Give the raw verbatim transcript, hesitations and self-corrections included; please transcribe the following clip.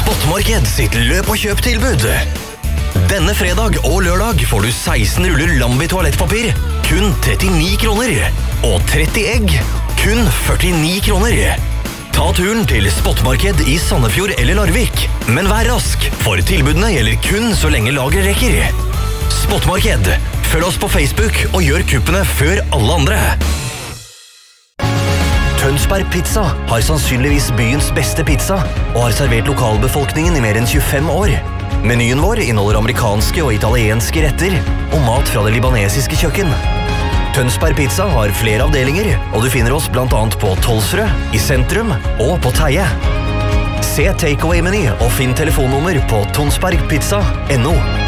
Spotmarked sitt løp og kjøp-tilbud. Denne fredag og lørdag får du seksten ruller Lambi toalettpapir, kun trettini kroner. Og tretti egg, kun førtini kroner. Ta turen til Spotmarked i Sandefjord eller Larvik. Men vær rask, for tilbudene gjelder kun så lenge lager rekker. Spotmarked. Følg oss på Facebook og gjør kuppene før alle andre. Tønsberg Pizza har sannsynligvis byens beste pizza og har servert lokalbefolkningen i mer enn tjuefem år. Menyen vår inneholder amerikanske og italienske retter og mat fra det libanesiske kjøkken. Tønsberg Pizza har flere avdelinger, og du finner oss blant annet på Tolsrød, i sentrum og på Teie. Se takeaway-meny og finn telefonnummer på tonsbergpizza punktum no.